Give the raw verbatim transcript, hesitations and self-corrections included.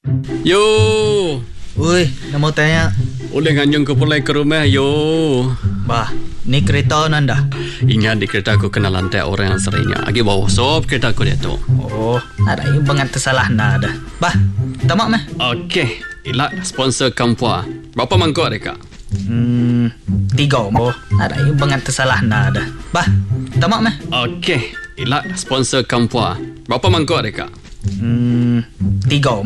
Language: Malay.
Yo. Ui, nak mau tanya. Boleh nganjung ke pulai ke rumah, yo. Bah, ni kereta nanda. Ingat di kereta aku kena lantai orang yang seringnya. Agi bawa sop kereta aku dia tu. Oh, ada yang bangat tersalah nada. Bah, tamak meh. Okey, Ilak sponsor Kampua. Berapa mangkuk mereka? Hmm, tiga mo. Ada yang bangat tersalah nada. Bah, tamak meh. Okey, Ilak sponsor Kampua. Berapa mangkuk mereka? Hmm, tiga